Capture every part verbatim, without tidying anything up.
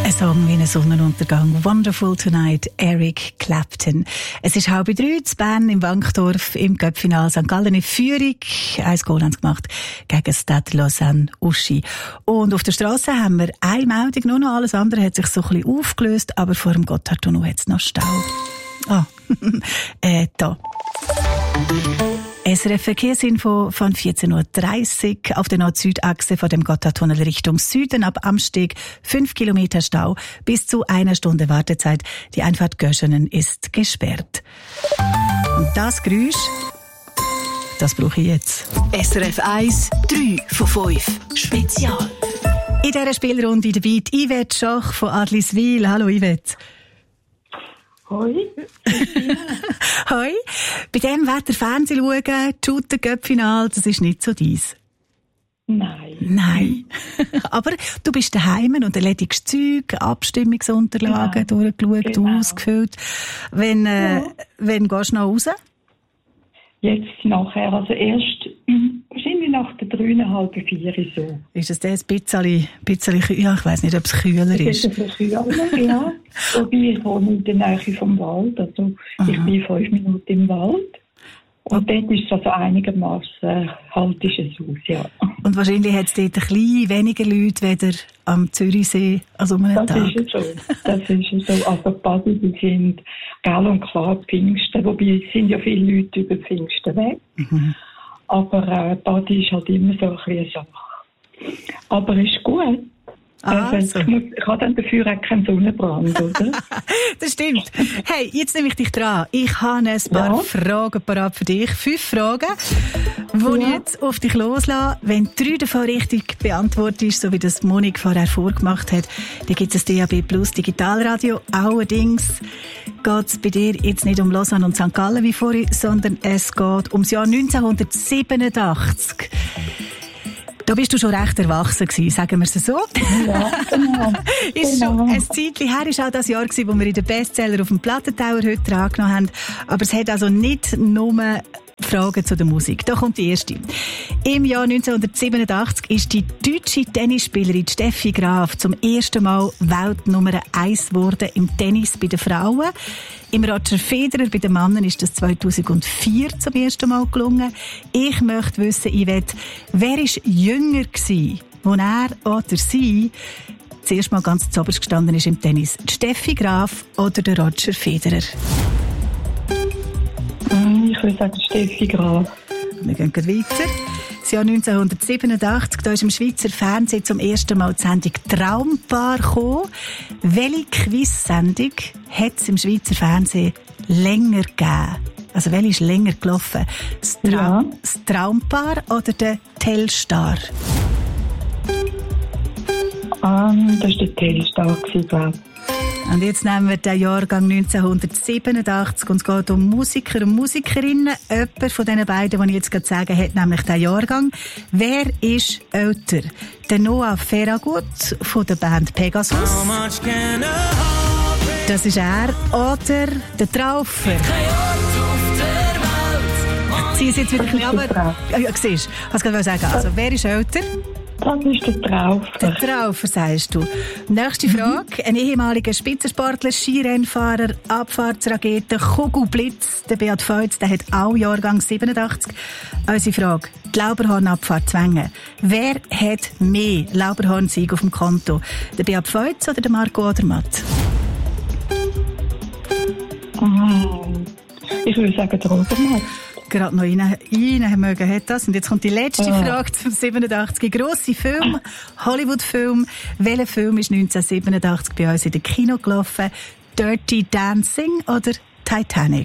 Ein Song wie ein Sonnenuntergang. Wonderful Tonight, Eric Clapton. Es ist halb drei, in Bern im Wankdorf im Cup-Final Sankt Gallen in Führung. Eins Goal haben sie gemacht gegen Stade Lausanne-Uschi. Und auf der Strasse haben wir eine Meldung, nur noch alles andere hat sich so ein bisschen aufgelöst, aber vor dem Gotthardtunnel hat es noch Stau. Ah, äh, da. S R F Verkehrsinfo von vierzehn Uhr dreißig auf der Nord-Süd-Achse vor dem Gotthardtunnel Richtung Süden ab Amsteg fünf Kilometer Stau bis zu einer Stunde Wartezeit. Die Einfahrt Göschenen ist gesperrt. Und das Geräusch, das brauche ich jetzt. S R F eins, drei von fünf. Spezial. In dieser Spielrunde dabei die Yvette Schoch von Adliswil. Hallo Yvette. Hoi. Hoi. Bei diesem Wetter Fernsehen schauen, shooten, Cup-Final, das ist nicht so deins. Nein. Nein. Aber du bist daheim und erledigst Zeug, Abstimmungsunterlagen genau. durchgeschaut, genau. ausgefüllt. Wenn, äh, ja. wenn gehst du noch raus? Jetzt nachher, also erst wahrscheinlich nach der dreieinhalb, vier so. Ist es das ein bisschen, bisschen ja, ich weiss nicht, ob es kühler ist. Es ist ein bisschen kühler, ja. Wobei ich wohne in der Nähe vom Wald, also Aha. ich bin fünf Minuten im Wald. Und oh. dort ist es also einigermaßen halt ist es aus, ja. Und wahrscheinlich hat es dort ein bisschen weniger Leute weder am Zürichsee als um einen das Tag. Ist so. Das ist so. Also die Badi, die sind gell und klar Pfingsten, wobei es sind ja viele Leute über Pfingsten weg. Mhm. Aber äh, Badi ist halt immer so ein bisschen eine Sache. Aber ist gut. Ah, also, ich, muss, ich habe dann dafür auch keinen Sonnenbrand, oder? Das stimmt. Hey, jetzt nehme ich dich dran. Ich habe ein paar ja. Fragen parat für dich. Fünf Fragen, die ja. ich jetzt auf dich loslasse. Wenn drei davon richtig beantwortest, so wie das Monik vorher vorgemacht hat, dann gibt es das D A B Plus Digitalradio. Allerdings geht es bei dir jetzt nicht um Lausanne und Sankt Gallen wie vorhin, sondern es geht ums Jahr neunzehnhundertsiebenundachtzig. Da bist du schon recht erwachsen gewesen, sagen wir es so. Ja, genau. Ist genau. schon ein Zeitchen her, ist auch das Jahr gewesen, wo wir in den Bestseller auf dem Plattentower heute dran genommen haben. Aber es hat also nicht nur Fragen zu der Musik. Da kommt die erste. Im Jahr neunzehnhundertsiebenundachtzig ist die deutsche Tennisspielerin Steffi Graf zum ersten Mal Weltnummer eins geworden im Tennis bei den Frauen. Im Roger Federer bei den Männern ist das zweitausendvier zum ersten Mal gelungen. Ich möchte wissen, Yvette, wer war jünger gewesen, wo er oder sie zuerst mal ganz zuoberst gestanden ist im Tennis? Die Steffi Graf oder der Roger Federer? Ich würde sagen Steffi Graf. Wir gehen weiter. Das Jahr neunzehnhundertsiebenundachtzig, da ist im Schweizer Fernsehen zum ersten Mal die Sendung Traumpaar gekommen. Welche Quiz-Sendung hat es im Schweizer Fernsehen länger gegeben? Also welche ist länger gelaufen? Das, Tra- ja. das Traumpaar oder der Telstar? Um, das war der Telstar, glaube ich. Und jetzt nehmen wir den Jahrgang neunzehnhundertsiebenundachtzig und es geht um Musiker und Musikerinnen. Jemand von diesen beiden, die ich jetzt gerade sage, hat nämlich den Jahrgang. Wer ist älter? Der Noah Ferragut von der Band Pegasus. Das ist er. Oder der Traufer. Sie ist jetzt wieder ein bisschen runter. Ja, siehst du, was kann ich sagen? Also, wer ist älter? Das ist der Traufer. Der Traufer, sagst du. Nächste Frage. Ein ehemaliger Spitzensportler, Skirennfahrer, Abfahrtsrakete, Kugelblitz, der Beat Feutz, der hat auch Jahrgang siebenundachtzig. Unsere Frage. Die Lauberhorn-Abfahrt Wengen. Wer hat mehr Lauberhorn-Sieg auf dem Konto? Der Beat Feutz oder der Marco Odermatt? Ich würde sagen, der Odermatt. Gerade noch rein, rein mögen hat das. Und jetzt kommt die letzte ja. Frage zum siebenundachtzig. Grosse Film, Hollywood-Film. Welcher Film ist neunzehnhundertsiebenundachtzig bei uns in den Kino gelaufen? Dirty Dancing oder Titanic?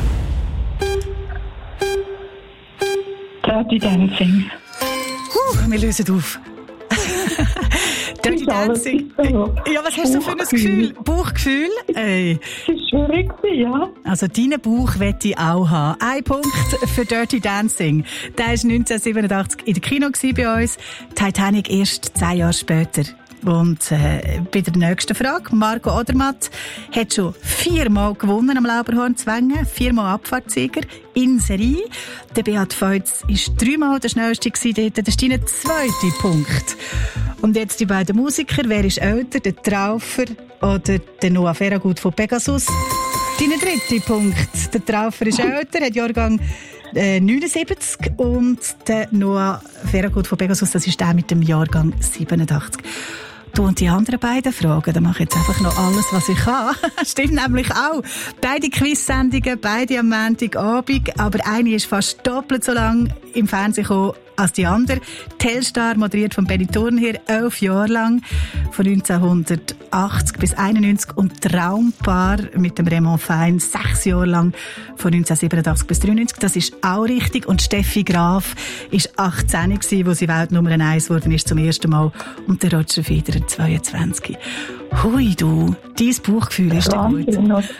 Dirty Dancing. Huh, wir lösen auf. Dirty Dancing. Ja, was hast du für ein Gefühl? Bauchgefühl? Ey. Das ist schwierig, ja. Also, deinen Bauch möchte ich auch haben. Ein Punkt für Dirty Dancing. Der war neunzehnhundertsiebenundachtzig in der Kino bei uns. Titanic erst zehn Jahre später Und äh, bei der nächsten Frage, Marco Odermatt hat schon viermal gewonnen am Lauberhorn-Zwängen, viermal Abfahrtssieger in Serie. Der Beat Feutz war dreimal der schnellste dort. Das ist dein zweiter Punkt. Und jetzt die beiden Musiker. Wer ist älter, der Traufer oder der Noah Ferragut von Pegasus? Dein dritter Punkt. Der Traufer ist älter, hat Jahrgang äh, neunundsiebzig und der Noah Ferragut von Pegasus, das ist der mit dem Jahrgang siebenundachtzig. Du und die anderen beiden Fragen, da mache ich jetzt einfach noch alles, was ich kann. Stimmt nämlich auch. Beide Quiz-Sendungen, beide am Montagabend, aber eine ist fast doppelt so lang im Fernsehen gekommen als die andere. Telstar, moderiert von Benny Thurnherr, elf Jahre lang, von neunzehnhundertachtzig bis einundneunzig, und Traumpaar mit dem Raymond Fein, sechs Jahre lang, von neunzehnhundertsiebenundachtzig bis dreiundneunzig. Das ist auch richtig. Und Steffi Graf war achtzehn, als sie Weltnummer eins geworden ist zum ersten Mal, und der Roger Federer zweiundzwanzig. Hui du, dein Bauchgefühl ist doch gut.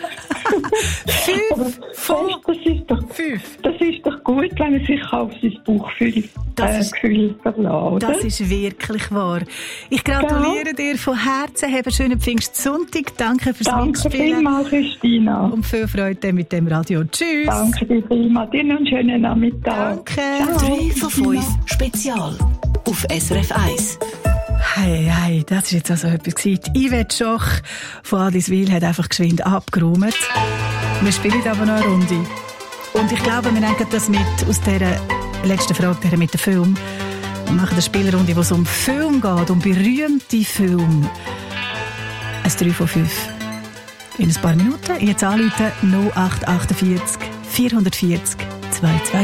Fünf von das ist doch, fünf. Das ist doch gut, wenn man sich auf sein Bauchgefühl Das ist, Gefühl verlässt. das ist wirklich wahr. Ich gratuliere ja. dir von Herzen. Habe einen schönen Pfingstsonntag. Danke fürs Danke Mitspielen. Danke vielmals, Christina. Und viel Freude mit dem Radio. Tschüss. Danke dir vielmals. Dir noch einen schönen Nachmittag. Danke. drei von fünf Spezial auf S R F eins. Hey, hey, das war jetzt also etwas gewesen. Yvette Schoch von Adliswil hat einfach geschwind abgeräumt. Wir spielen aber noch eine Runde. Und ich glaube, wir nehmen das mit aus dieser letzten Frage, der mit dem Film. Wir machen eine Spielrunde, wo es um Film geht, um berühmte Filme. Ein drei von fünf. In ein paar Minuten. Jetzt anrufen null acht acht vier, vier vier zwei zwei.